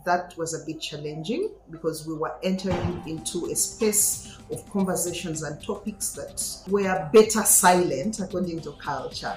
that was a bit challenging because we were entering into a space of conversations and topics that were better silent according to culture.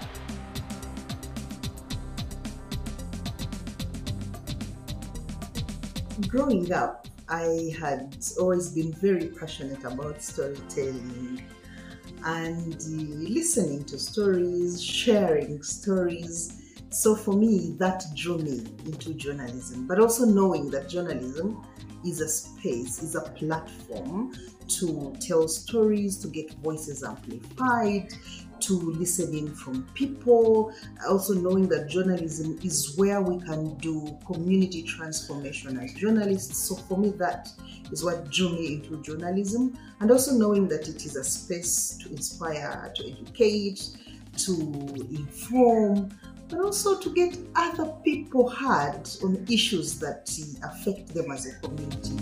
Growing up, I had always been very passionate about storytelling and listening to stories, sharing stories. So for me, that drew me into journalism, but also knowing that journalism is a space, is a platform to tell stories, to get voices amplified, to listen in from people. Also knowing that journalism is where we can do community transformation as journalists. So for me, that is what drew me into journalism. And also knowing that it is a space to inspire, to educate, to inform, but also to get other people heard on issues that affect them as a community.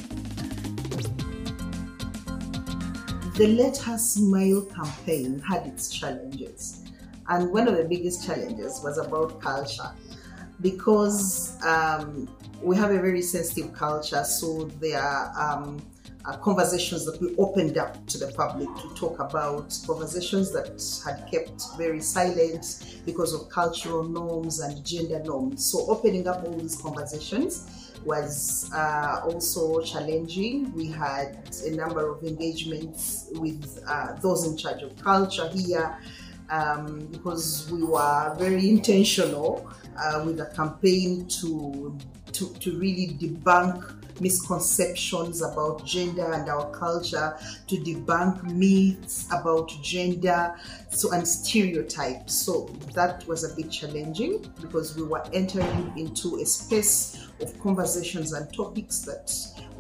The Let Her Smile campaign had its challenges, and one of the biggest challenges was about culture, because we have a very sensitive culture, so there are conversations that we opened up to the public to talk about, conversations that had kept very silent because of cultural norms and gender norms. So opening up all these conversations was also challenging. We had a number of engagements with those in charge of culture here, because we were very intentional with the campaign to really debunk misconceptions about gender and our culture, to debunk myths about gender and stereotypes. So that was a bit challenging because we were entering into a space of conversations and topics that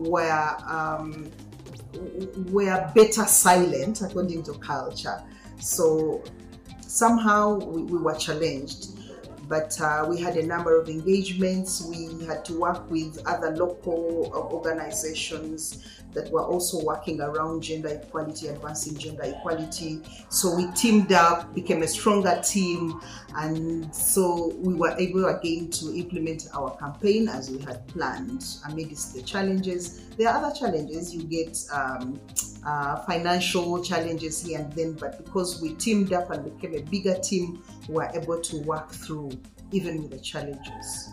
were better silent according to culture. So somehow we were challenged. But we had a number of engagements. We had to work with other local organizations that were also working around gender equality, advancing gender equality. So we teamed up, became a stronger team, and so we were able again to implement our campaign as we had planned amidst the challenges. There are other challenges. You get financial challenges here and then, but because we teamed up and became a bigger team, we were able to work through even with the challenges.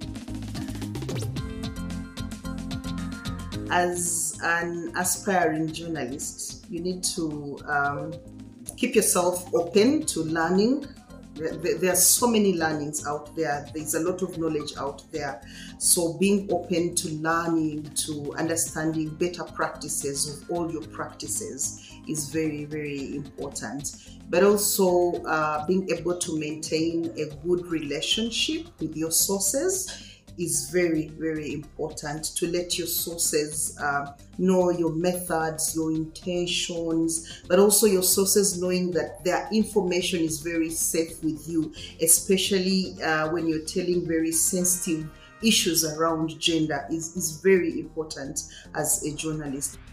As an aspiring journalist, you need to keep yourself open to learning. There are so many learnings out there. There's a lot of knowledge out there. So being open to learning, to understanding better practices of all your practices is very, very important. But also being able to maintain a good relationship with your sources is very, very important. To let your sources know your methods, your intentions, but also your sources knowing that their information is very safe with you, especially when you're telling very sensitive issues around gender is very important as a journalist.